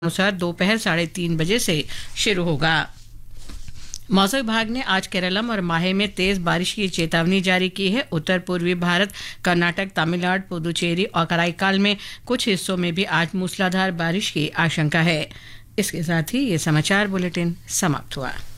अनुसार दोपहर 3:30 बजे से शुरू होगा। मौसम विभाग ने आज केरलम और माहे में तेज बारिश की चेतावनी जारी की है। उत्तर पूर्वी भारत, कर्नाटक, तमिलनाडु, पुदुचेरी और कराईकाल में कुछ हिस्सों में भी आज मूसलाधार बारिश की आशंका है। इसके साथ ही ये समाचार बुलेटिन समाप्त हुआ।